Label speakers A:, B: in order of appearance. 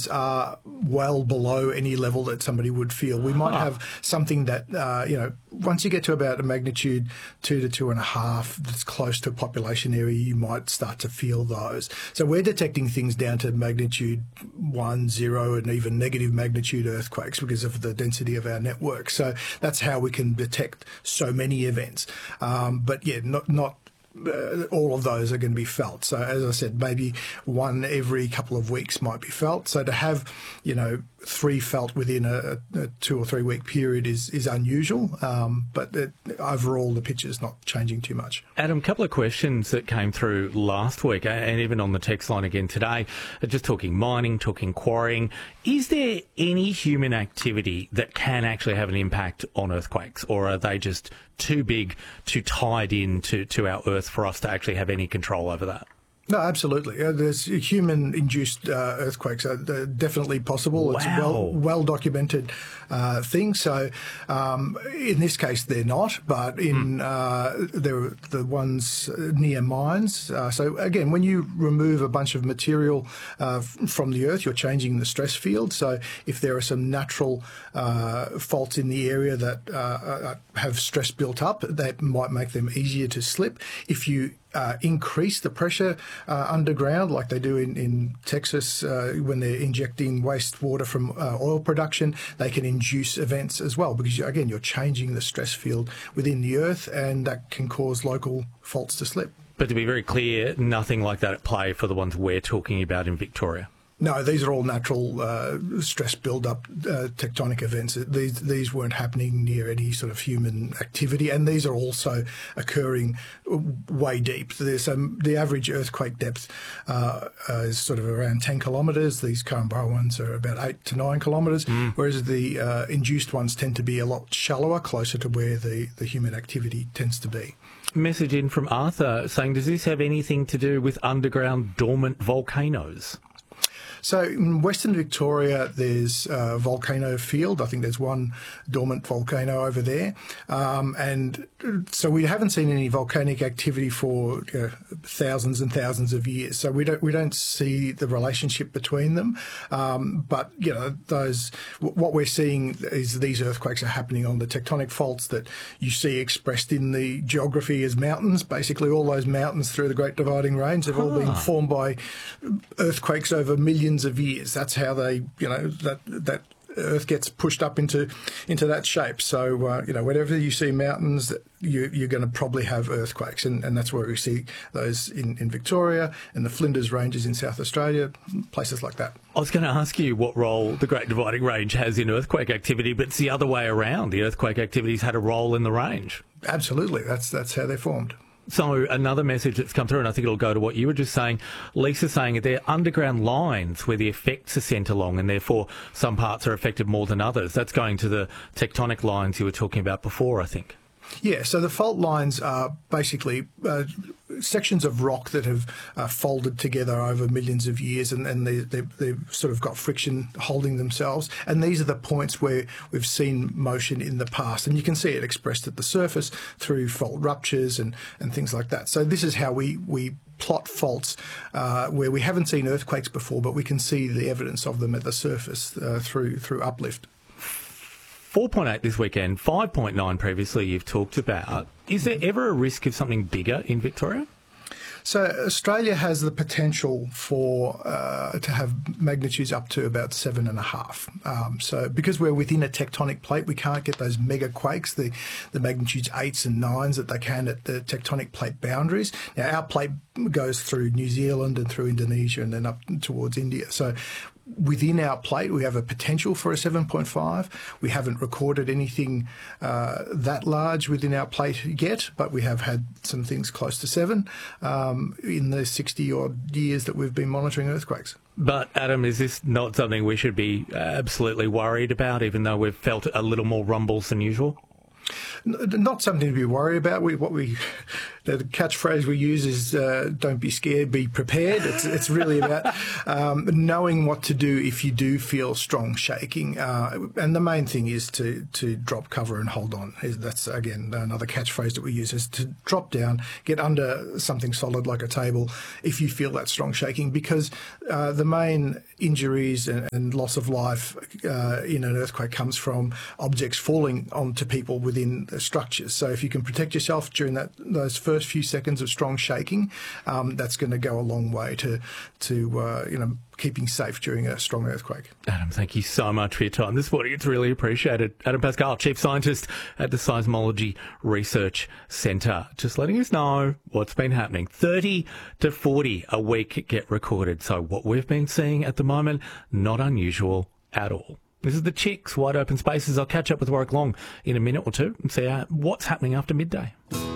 A: are well below any level that somebody would feel. We might have something that, once you get to about a magnitude 2 to 2.5 that's close to a population area, you might start to feel those. So we're detecting things down to magnitude 1, 0, and even negative magnitude earthquakes because of the density of our network. So that's how we can detect so many events. But yeah, not all of those are going to be felt. So as I said, maybe one every couple of weeks might be felt. So to have, 3 felt within a 2 or 3 week period is unusual. But overall, the picture is not changing too much.
B: Adam, a couple of questions that came through last week and even on the text line again today, just talking mining, talking quarrying. Is there any human activity that can actually have an impact on earthquakes, or are they just too big, too tied in to our Earth for us to actually have any control over that?
A: No, absolutely. There's human-induced earthquakes are definitely possible.
B: Wow.
A: It's a well-documented thing. So in this case, they're not, but in they're the ones near mines. So again, when you remove a bunch of material from the Earth, you're changing the stress field. So if there are some natural faults in the area that have stress built up, that might make them easier to slip. If you increase the pressure underground, like they do in Texas when they're injecting wastewater from oil production, they can induce events as well because, again, you're changing the stress field within the Earth, and that can cause local faults to slip.
B: But to be very clear, nothing like that at play for the ones we're talking about in Victoria.
A: No, these are all natural stress build-up tectonic events. These weren't happening near any sort of human activity, and these are also occurring way deep. The average earthquake depth is sort of around 10 kilometres. These Korumburra ones are about 8 to 9 kilometres, whereas the induced ones tend to be a lot shallower, closer to where the human activity tends to be.
B: Message in from Arthur saying, does this have anything to do with underground dormant volcanoes?
A: So in Western Victoria, there's a volcano field. I think there's one dormant volcano over there. And so we haven't seen any volcanic activity for thousands and thousands of years. So we don't see the relationship between them. But, what we're seeing is these earthquakes are happening on the tectonic faults that you see expressed in the geography as mountains. Basically, all those mountains through the Great Dividing Range have all been formed by earthquakes over millions of years. That's how they, that Earth gets pushed up into that shape. So, whenever you see mountains, you're going to probably have earthquakes. And that's where we see those in Victoria and the Flinders Ranges in South Australia, places like that.
B: I was going to ask you what role the Great Dividing Range has in earthquake activity, but it's the other way around. The earthquake activity's had a role in the range.
A: Absolutely. That's how they're formed.
B: So another message that's come through, and I think it'll go to what you were just saying, Lisa saying that they're underground lines where the effects are sent along and therefore some parts are affected more than others. That's going to the tectonic lines you were talking about before, I think.
A: Yeah, so the fault lines are basically sections of rock that have folded together over millions of years, and they've sort of got friction holding themselves. And these are the points where we've seen motion in the past. And you can see it expressed at the surface through fault ruptures and things like that. So this is how we plot faults where we haven't seen earthquakes before, but we can see the evidence of them at the surface through uplift.
B: 4.8 this weekend, 5.9 previously you've talked about. Is there ever a risk of something bigger in Victoria?
A: So Australia has the potential for to have magnitudes up to about 7.5. So because we're within a tectonic plate, we can't get those mega quakes, the magnitudes 8s and 9s that they can at the tectonic plate boundaries. Now, our plate goes through New Zealand and through Indonesia and then up towards India. So within our plate, we have a potential for a 7.5. We haven't recorded anything that large within our plate yet, but we have had some things close to 7 in the 60-odd years that we've been monitoring earthquakes.
B: But, Adam, is this not something we should be absolutely worried about, even though we've felt a little more rumbles than usual?
A: Not something to be worried about. The catchphrase we use is "Don't be scared, be prepared." It's really about knowing what to do if you do feel strong shaking, and the main thing is to drop cover and hold on. That's again another catchphrase that we use, is to drop down, get under something solid like a table if you feel that strong shaking, because the main injuries and loss of life in an earthquake comes from objects falling onto people within the structures. So if you can protect yourself during those first few seconds of strong shaking, that's going to go a long way to keeping safe during a strong earthquake.
B: Adam, thank you so much for your time this morning. It's really appreciated. Adam Pascal, Chief Scientist at the Seismology Research Centre, just letting us know what's been happening. 30 to 40 a week get recorded. So what we've been seeing at the moment, not unusual at all. This is the Chicks, Wide Open Spaces. I'll catch up with Warwick Long in a minute or two and see what's happening after midday.